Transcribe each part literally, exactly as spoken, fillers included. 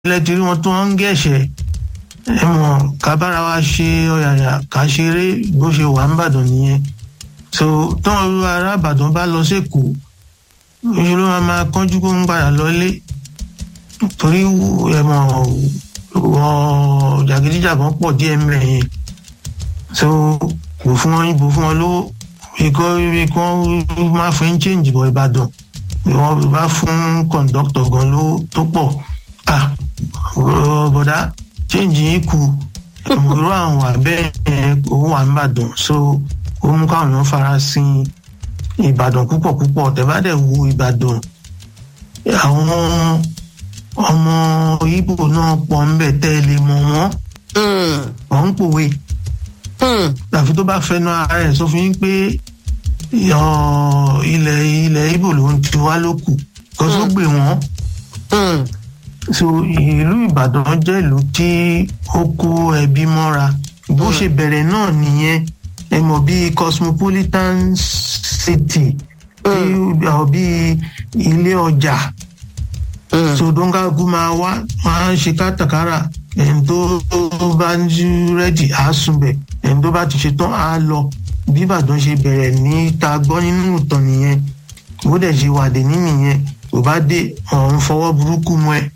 lẹ́tí rí wọn tó ń gẹ̀ẹ́sẹ̀ ẹ mọ̀ ká bára wa ṣe ọ̀yàyà ká ṣeré bó ṣe wà ń bàdàn nìyẹn so tán olú ará ìbàdàn bá lọ sẹ́kọ̀ọ́ oṣù ló máa máa kánjú kó ń padà lọlé torí ẹ mọ̀ wọ́n jàgídíjàgan pọ̀ díẹ̀ mẹ́yìn so kò fún wọn ìbò fún wọn lówó ikọ́ ikọ́ máa fún change bọ̀ ìbàdàn wọ́n bá fún kọ̀ǹdọ́tọ̀ gan lówó tó pọ̀ ah bọ̀dá change yìí kù irú àwọn àbẹ́ owó wà ń bàdàn so ó mú káwọn èèyàn fara sin ìbàdàn púpọ̀ púpọ̀ tẹ̀bádẹ̀ wo ìbàdàn àwọn ọmọ Ìgbò náà pọ̀ ń bẹ̀ tẹ́lẹ̀ mọ́ wọn wọ́n ń pòwe àfi tó bá fẹnu ara ẹ̀ sọ fún yín pé ilẹ̀ ilẹ̀ Ìgbò ló ń ti wá lókù kó tó gbé wọn so ìlú ìbàdàn jẹ́ ìlú tí ó kó ẹbí mọ́ra bó ṣe bẹ̀rẹ̀ náà nìyẹn ẹ mọ̀ bí cosmopolitan city bí ilé ọjà so dóńgàgù máa wá máa ń ṣe kátàkárà ẹni tó bá ń rẹ́dì á súnbẹ̀ ẹni tó bá ti ṣe tán á lọ bí ìbàdàn ṣe bẹ̀rẹ̀ ní ta gbọ́ nínú ìtàn nìyẹn bó dẹ̀ ṣe wà dé ní nìyẹn kò bá dé ọ̀hún fọwọ́ burúkú mọ́ ẹ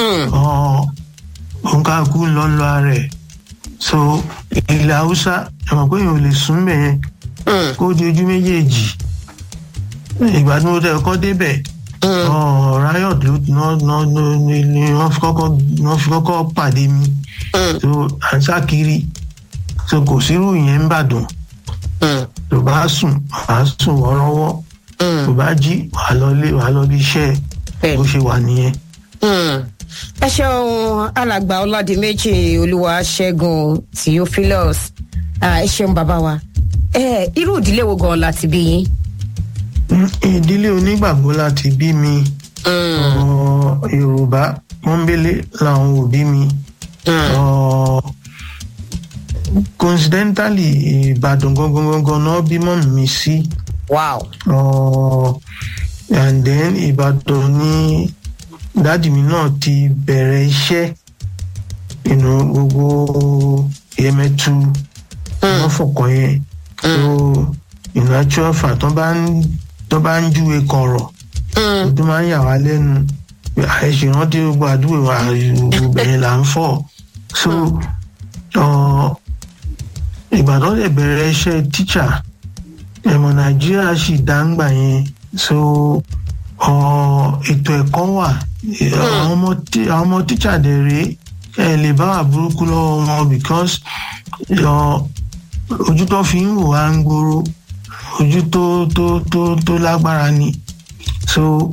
dóńgàgù ń lọ lọ rẹ̀ so ilẹ̀ haúsá ẹ̀mọ̀ pé èèyàn ò lè sún bẹ̀ yẹn kó di ojú méjèèjì ìgbà tí mo tẹ̀ kọ́ débẹ̀ riot ló ni wọ́n fi kọ́kọ́ pàdé mi so à ń sákiri so kò sírú yẹn ń bàdàn tó bá sùn wàá sùn wọ́rọ́wọ́ tó bá jí wàá lọ lé wàá lọ bí iṣẹ́ bó ṣe wà nìyẹn. ẹ ṣeun alàgbà ọládìméjì olúwaṣẹ́gun theophilus ẹ ṣeun bàbá wa irú ìdílé wo gan láti bí yín. ìdílé onígbàgbọ́ láti bí mi yorùbá pọ́nbélé làwọn òbí mi coincidentally ìbàdàn gangan gangan náà bímọ mi sí. wow. Uh, and then ìbàdàn ní dáàdì mi náà ti bẹ̀rẹ̀ iṣẹ́ inú gbogbo Yẹmẹtu wọ́n fọkàn yẹn so ìrìn àjò ọ̀fà tó bá ń tó bá ń júwe kọ̀rọ̀ tó máa ń yà wá lẹ́nu àìsè rántí gbogbo àdúgbò àbẹ̀yẹn là ń fọ̀ so ìbàdàn lè bẹ̀rẹ̀ iṣẹ́ tíṣà ẹ̀mọ̀ nàìjíríà sì dáńgbà yẹn so ètò ẹ̀kọ́ wà àwọn ọmọ tíṣà dẹ̀ rèé ẹ lè bá wà burúkú lọ́wọ́ wọn because ojú tó fi ń wò wá ń gbòòrò ojú tó tó tó tó lágbára ni so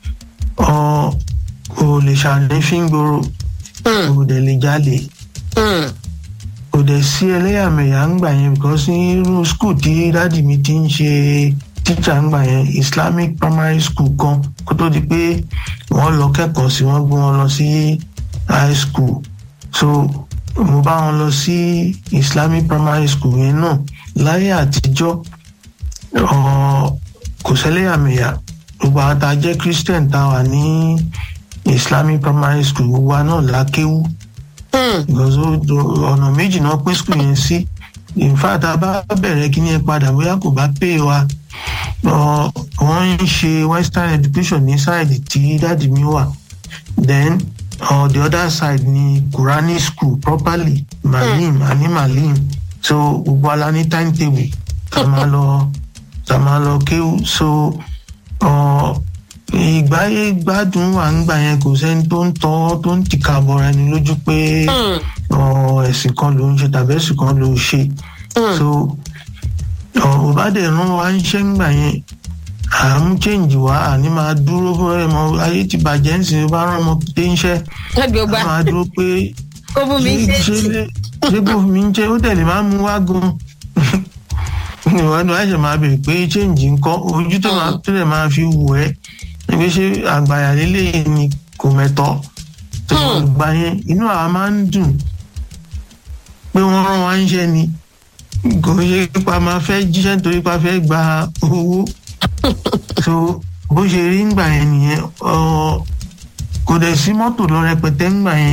kò lè ṣàlẹ́ fi ń gbòòrò kò dẹ̀ lè jáde kò dẹ̀ sí ẹlẹ́yàmẹ̀yà ń gbà yẹn because ní irú school tí dáàdì mi ti ń ṣe tíṣà ń gbà yẹn Islamic primary school kan kó tó di pé wọ́n lọ kẹ́kọ̀ọ́ sí wọ́n gbé wọn lọ sí high school so mo bá wọn lọ sí Islamic primary school yẹn náà láyé àtijọ́ kò sẹ́lẹ̀yàmẹ̀yà gbogbo àwọn tá a jẹ́ Christian tá a wà ní Islamic primary school gbogbo wa náà lákéwú ọ̀nà méjì náà pín school yẹn sí in fact a bá bẹ̀rẹ̀ kí ni ẹ padà bóyá kò bá pè wá wọ́n ń ṣe western education ní side tí dáàdì mi wà then uh, the other side ni Quranic school properly malim ani malim so gbogbo ala ní timetable tá máa lọ tá máa lọ kéwú so ìgbáyé gbádùn wà ń gbà yẹn kò sẹ́ni tó ń tọ́ tó ń tìka bọ̀ra ẹni lójú pé ẹ̀sìn kan ló ń ṣe tàbí ẹ̀sìn kan ló ń ṣe so òbádẹ̀ rán wa ń ṣe ń gbà yẹn à ń change wa àní máa dúró fún ẹ mọ ayé ti bàjẹ́ ń sìn bá rán ọmọ tó ń ṣe a máa dúró pé ṣé kó fún mi ń ṣe ó tẹ̀lé máa mú wá gan ìwádìí àṣẹ máa bèrè pé change ńkọ́ ojú tó máa tó lè máa fi wù ẹ́ níbi ṣé àgbàyà lélẹ̀ ni kò mẹ́tọ́ tó gbà yẹn inú àwa máa ń dùn pé wọ́n rán wa ń ṣe ni kò ṣe pa máa fẹ́ jíṣẹ́ nítorí pa fẹ́ gba owó so bó ṣe rí ń gbà yẹn nìyẹn kò dẹ̀ sí mọ́tò lọ rẹpẹtẹ ń gbà yẹn